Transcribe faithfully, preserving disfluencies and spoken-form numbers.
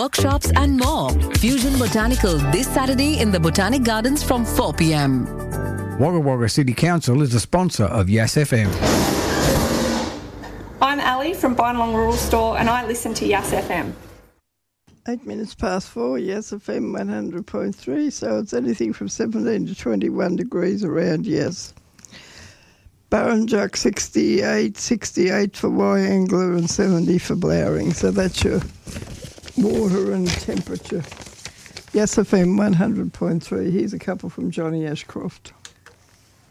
workshops and more. Fusion Botanical this Saturday in the Botanic Gardens from four p.m. Wagga Wagga City Council is a sponsor of Yas F M. I'm Ali from Bynalong Rural Store and I listen to Yas F M. Eight minutes past four, Yas F M one hundred point three, so it's anything from seventeen to twenty-one degrees around Yas. Barrenjock sixty-eight, sixty-eight for Wyangler and seventy for Blowering, so that's your water and temperature. Yas F M one hundred point three, here's a couple from Johnny Ashcroft.